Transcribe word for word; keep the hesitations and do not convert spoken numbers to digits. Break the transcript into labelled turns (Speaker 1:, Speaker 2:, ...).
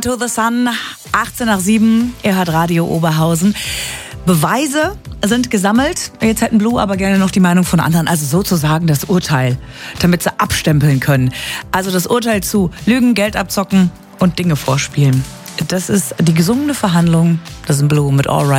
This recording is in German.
Speaker 1: to the Sun, achtzehn nach sieben, ihr hört Radio Oberhausen. Beweise sind gesammelt. Jetzt hätten Blue aber gerne noch die Meinung von anderen, also sozusagen das Urteil, damit sie abstempeln können. Also das Urteil zu Lügen, Geld abzocken und Dinge vorspielen. Das ist die gesungene Verhandlung. Das ist Blue mit Alright.